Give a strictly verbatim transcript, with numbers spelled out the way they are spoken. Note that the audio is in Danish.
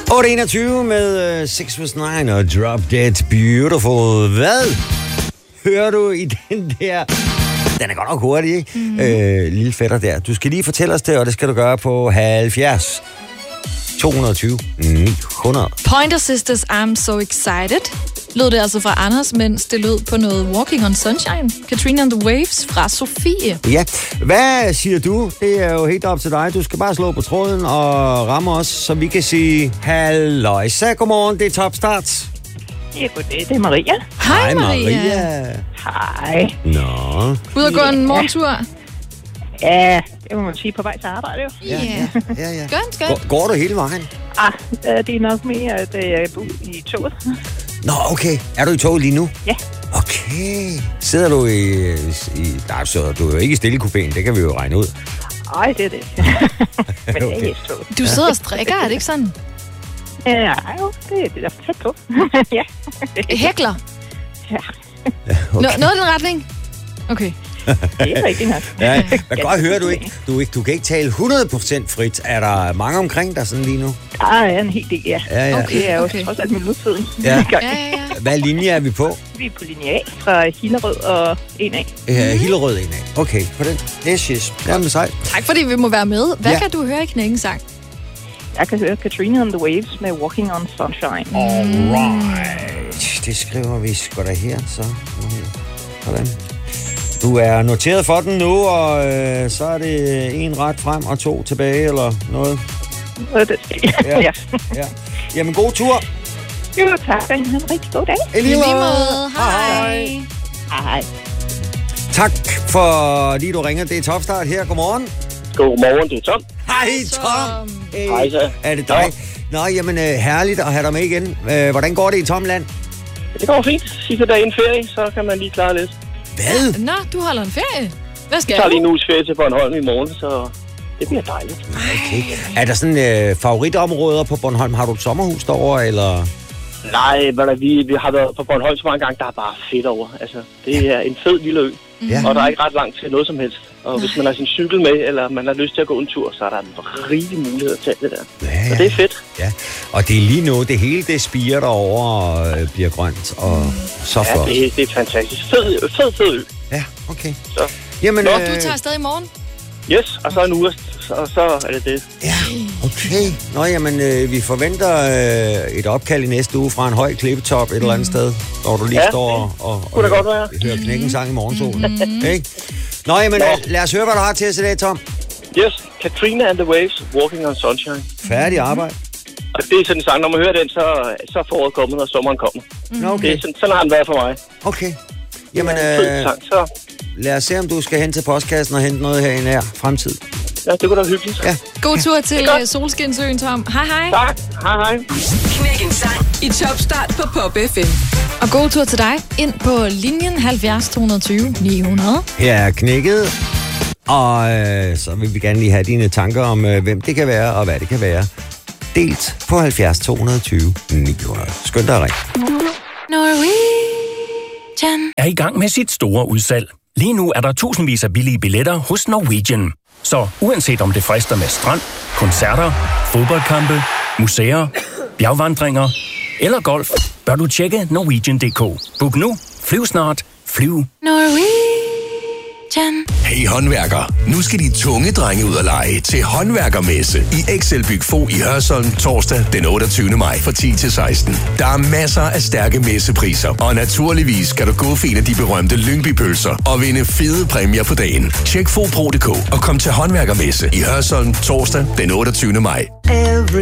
otte enogtyve med uh, seks was nine og Drop Dead Beautiful. Hvad hører du i den der? Den er godt nok hurtig, ikke? Mm. Øh, lille fætter der. Du skal lige fortælle os det, og det skal du gøre på halvfjerds to tyve ni hundrede. Pointer Sisters, I'm so excited. Lød det altså fra Anders, mens det lød på noget Walking on Sunshine. Katrina and the Waves fra Sofie. Ja, hvad siger du? Det er jo helt op til dig. Du skal bare slå på tråden og ramme os, så vi kan sige halløjsa. Godmorgen, det er Topstart. Ja, goddag, det er Maria. Hej, Maria. Maria. Hej. Nå. Ud og gå en morgentur. Ja, det må man sige på vej til arbejde, jo. Ja, ja, ja, ja. Skønt, skønt. Går, går du hele vejen? Ah, det er nok mere, at jeg bor i toget. Nå, okay. Er du i toget lige nu? Ja. Okay. Sidder du i... i nej, så du er jo ikke i stillekupéen, det kan vi jo regne ud. Ej, det er det. Men det er Okay. i toget. Du sidder og strikker, er det ikke sådan? Ja, jo, det er det der tæt på. Ja. Hækler. Ja, Ja, Nå, noget i den retning? Okay. det er rigtigt nok. Ja, jeg kan godt høre, du ikke, du ikke, du kan ikke tale hundrede procent frit. Er der mange omkring dig sådan lige nu? Der er en hel del, ja. Ja, ja. Okay. Det er jo trods alt minutiden. Ja. Ja, ja, ja. Hvad linje er vi på? Vi er på linje A fra Hillerød og en A. Ja, Hillerød en af. Okay, på den. Yes, yes. Jamen sejt. Tak fordi vi må være med. Hvad Ja. kan du høre i Knækkens sang? Jeg kan høre Katrina and the Waves med Walking on Sunshine. Alright. Det skriver vi sgu da her, så. Sådan. Du er noteret for den nu, og øh, så er det en ret frem og to tilbage, eller noget. Og det skal Ja. ja. Ja. Jamen, god tur. Jo, tak. Ha' en rigtig god dag. I I lige måde. Hej. Hej. Tak for lige du ringer. Det er Topstart her. Godmorgen. Godmorgen, det er Tom. Hej, Tom. Hey. Hej, så. Er det dig? Nå, jamen, øh, herligt at have dig med igen. Øh, hvordan går det i Tomland? Det går fint. Sidste dag en ferie, så kan man lige klare lidt. Hvad? Nå, du holder en ferie. Hvad skal Jeg tager du? lige en uges ferie til Bornholm i morgen, så det bliver dejligt. Okay. Er der sådan øh, favoritområder på Bornholm? Har du et sommerhus derovre, eller? Nej, hvad der, vi, vi har været på Bornholm så mange gange, der er bare fedt over. Altså, det er en fed lille ø, Ja. og der er ikke ret langt til noget som helst. Og hvis man har sin cykel med, eller man har lyst til at gå en tur, så er der en rigtig mulighed til det der. Ja, Så det er fedt. ja. Og det er lige nu, det hele det spiger derovre og øh, bliver grønt, og så Ja, flot. det, det er fantastisk. Fed, fed, fed ø. Ja, okay. Så, Jamen, Nå, øh, Du tager afsted i morgen? yes, og så en uge, og så er det det. ja, okay. Nå, jamen, øh, vi forventer øh, et opkald i næste uge fra en høj klippetop et eller andet sted, hvor du lige Ja, står og, og, og kunne da godt være. hører Knækkens sang i morgensolen. Ikke? Nå, jamen, øh, lad os høre, hvad du har til os i dag, Tom. Yes, Katrina and the Waves, Walking on Sunshine. Færdig arbejde. Og det er sådan en sang, når man hører den, så, så er foråret kommet, og sommeren kommer. Nå, Det okay. er sådan, sådan har den været for mig. Okay. Jamen, Det er en fed øh, sang, så lad os se, om du skal hen til postkassen og hente noget her i nær fremtid. ja, det kunne da være hyggeligt. Ja. God tur til godt. øh, Solskinsøen, Tom. Hej, hej. Tak, hej hej. Knækkens sang i Topstart på Pop F M. Og god tur til dig ind på linjen halvfjerds to tyve ni hundrede. Her er Knækket, og øh, så vil vi gerne lige have dine tanker om, øh, hvem det kan være og hvad det kan være. Delt på halvfjerds to tyve ni hundrede. Skønt dig at ringe. Norwegian. Er i gang med sit store udsalg. Lige nu er der tusindvis af billige billetter hos Norwegian. Så uanset om det frister med strand, koncerter, fodboldkampe, museer, bjergvandringer eller golf, bør du tjekke Norwegian punktum d k. Book nu, flyv snart, flyv. Norwegian. Hey håndværker, nu skal de tunge drenge ud og lege til håndværkermesse i Excelbyg Fogh i Hørsholm torsdag den otteogtyvende maj fra ti til seksten. Der er masser af stærke messepriser, og naturligvis skal du gå for en af de berømte Lyngby-pølser og vinde fede præmier på dagen. Tjek fogh punktum d k og kom til håndværkermesse i Hørsholm torsdag den otteogtyvende maj.